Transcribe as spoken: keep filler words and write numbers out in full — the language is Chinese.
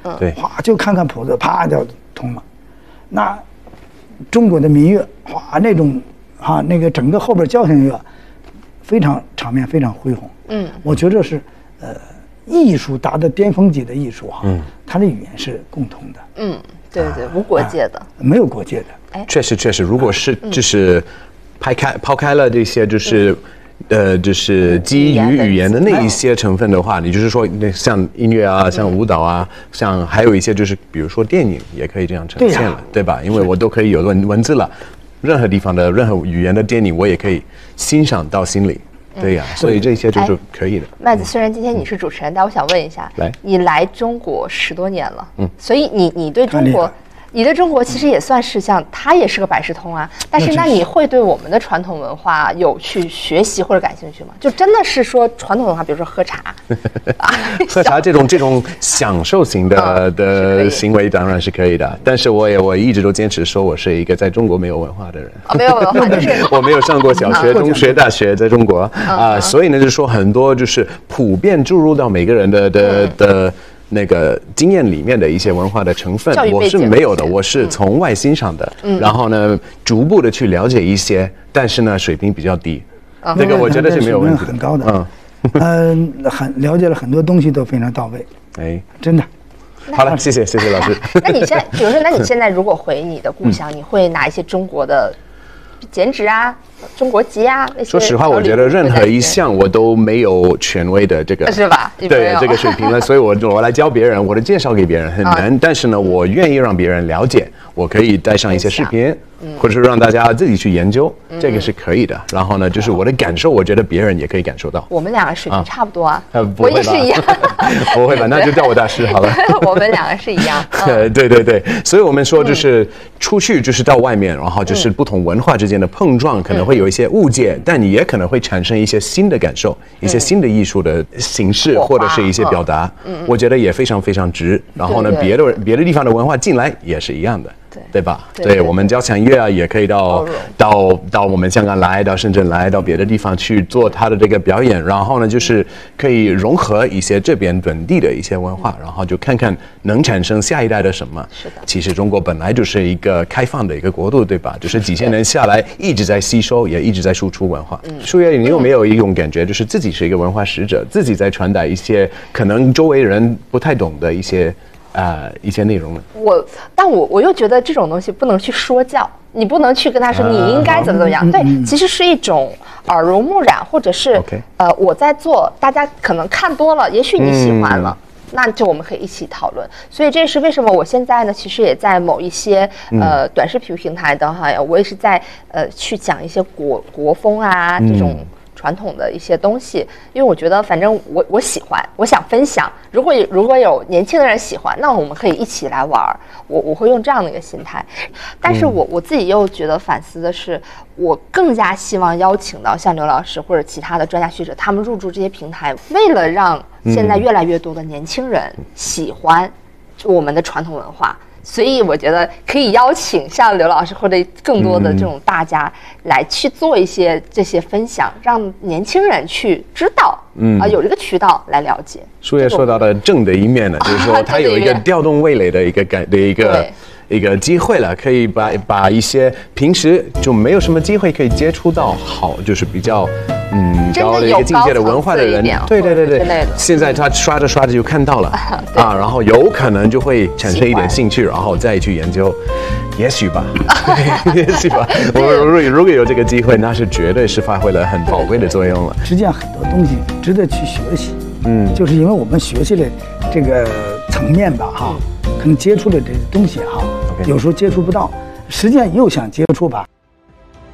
对， 哗就看看谱子，啪就通了。那中国的民乐，哗那种啊那个整个后边交响乐，非常场面非常恢宏。嗯，我觉得是呃艺术达到巅峰级的艺术哈，嗯，它的语言是共通的。 嗯，对对，无国界的， 没有国界的。 哎，确实确实，如果是就是抛开抛开了这些就是。呃，就是基于语言的那一些成分的话，你就是说，那像音乐啊，像舞蹈啊，像还有一些就是，比如说电影也可以这样呈现了，对吧？因为我都可以有文文字了，任何地方的任何语言的电影，我也可以欣赏到心里，对呀，所以这些就是可以的。 麦子，虽然今天你是主持人，但我想问一下， 来， 你来中国十多年了，嗯，所以你你对中国。你对中国其实也算是像，它也是个百事通啊。但是，那你会对我们的传统文化有去学习或者感兴趣吗？就真的是说传统文化，比如说喝茶， 喝茶这种这种享受型的的行为当然是可以的。但是我也我一直都坚持说我是一个在中国没有文化的人。 啊，没有文化就是我没有上过小学、中学、大学，在中国啊，所以呢，就是说很多就是普遍注入到每个人的的的。那个经验里面的一些文化的成分，我是没有的，我是从外欣赏的，嗯、然后呢，逐步的去了解一些，但是呢，水平比较低，嗯、这个我觉得是没有问题的， 很高的，嗯，嗯、呃，很了解了很多东西都非常到位， 哎， 真的。 好了，谢谢谢谢老师。 那你现在，比如说，那你现在如果回你的故乡，嗯、你会拿一些中国的剪纸啊？中国籍啊， 说实话，我觉得任何一项我都没有权威的这个是吧？ 对这个水平了，所以我我来教别人，我的介绍给别人很难，啊、但是呢，我愿意让别人了解，我可以带上一些视频，嗯、或者是让大家自己去研究，嗯、这个是可以的。然后呢，就是我的感受，我觉得别人也可以感受到。 我们两个水平差不多啊， 啊我也是一样。 不会吧？那就叫我大师好了。 我们两个是一样。 对对对对，所以我们说就是出去就是到外面，然后就是不同文化之间的碰撞，可能会有一些误解。但你也可能会产生一些新的感受，一些新的艺术的形式，或者是一些表达，我觉得也非常非常值。然后呢，别的别的地方的文化进来也是一样的，对吧？对，我们交响乐啊，也可以到到到我们香港来，到深圳来，到别的地方去做它的这个表演。然后呢，就是可以融合一些这边本地的一些文化，然后就看看能产生下一代的什么。 是的。 其实中国本来就是一个开放的一个国度，对吧？就是几千年下来一直在吸收，也一直在输出文化。舒月，你有没有一种感觉，就是自己是一个文化使者，自己在传达一些可能周围人不太懂的一些啊、呃、一些内容呢？ 我，但我我又觉得这种东西不能去说教，你不能去跟他说你应该怎么怎么样。啊、对，其实是一种耳濡目染，或者是 Okay. 呃我在做，大家可能看多了，也许你喜欢了。嗯那就我们可以一起讨论，所以这是为什么我现在呢，其实也在某一些呃短视频平台的哈，我也是在呃去讲一些国国风啊这种传统的一些东西，因为我觉得反正我我喜欢，我想分享。如果如果有年轻的人喜欢，那我们可以一起来玩。我我会用这样的一个心态，但是我我自己又觉得反思的是，我更加希望邀请到像刘老师或者其他的专家学者，他们入驻这些平台，为了让现在越来越多的年轻人喜欢我们的传统文化。所以我觉得可以邀请像刘老师或者更多的这种大家来去做一些这些分享，让年轻人去知道，嗯啊，有这个渠道来了解。 舒月说到的正的一面呢，就是说它有一个调动味蕾的一个感的一个一个机会了，可以把把一些平时就没有什么机会可以接触到好，就是比较嗯高的一个境界的文化的人，对对对对，现在他刷着刷着就看到了啊，然后有可能就会产生一点兴趣，然后再去研究，也许吧，也许吧。我如果如果有这个机会，那是绝对是发挥了很宝贵的作用了。 实际上很多东西值得去学习，嗯，就是因为我们学习了这个层面吧，哈，可能接触了这些东西哈，有时候接触不到，实际上又想接触吧。